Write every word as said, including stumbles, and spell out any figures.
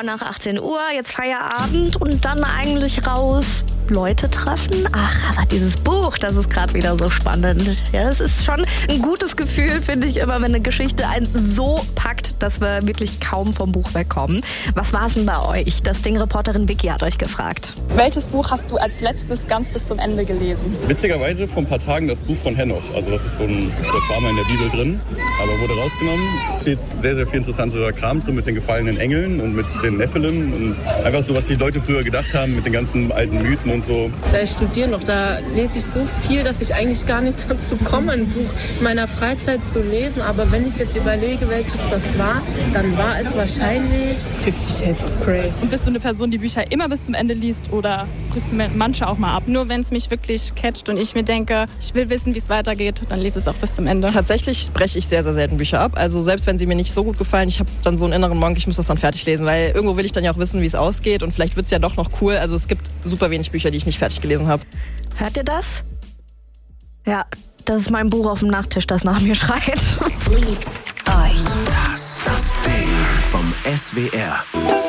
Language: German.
Uhr nach achtzehn Uhr, jetzt Feierabend und dann eigentlich raus, Leute treffen. Ach, aber dieses Buch, das ist gerade wieder so spannend. Ja, es ist schon ein gutes Gefühl, finde ich immer, wenn eine Geschichte einen so packt, dass wir wirklich kaum vom Buch wegkommen. Was war es denn bei euch? Das Ding-Reporterin Vicky hat euch gefragt. Welches Buch hast du als letztes ganz bis zum Ende gelesen? Witzigerweise vor ein paar Tagen das Buch von Henoch. Also das ist so ein, das war mal in der Bibel drin, aber wurde rausgenommen. Es steht sehr, sehr viel interessanter Kram drin mit den gefallenen Engeln und mit den Nephilim und einfach so, was die Leute früher gedacht haben mit den ganzen alten Mythen und so. Da ich studiere noch, da lese ich so viel, dass ich eigentlich gar nicht dazu komme, ein Buch in meiner Freizeit zu lesen. Aber wenn ich jetzt überlege, welches das war, dann war es wahrscheinlich Fifty Shades of Grey. Und bist du eine Person, die Bücher immer bis zum Ende liest oder brichst du manche auch mal ab? Nur wenn es mich wirklich catcht und ich mir denke, ich will wissen, wie es weitergeht, dann lese ich es auch bis zum Ende. Tatsächlich breche ich sehr, sehr selten Bücher ab. Also selbst wenn sie mir nicht so gut gefallen, ich habe dann so einen inneren Monk, ich muss das dann fertig lesen, weil irgendwo will ich dann ja auch wissen, wie es ausgeht und vielleicht wird es ja doch noch cool. Also es gibt super wenig Bücher, die ich nicht fertig gelesen habe. Hört ihr das? Ja, das ist mein Buch auf dem Nachttisch, das nach mir schreit. Liebt euch. Das, das Ding vom S W R.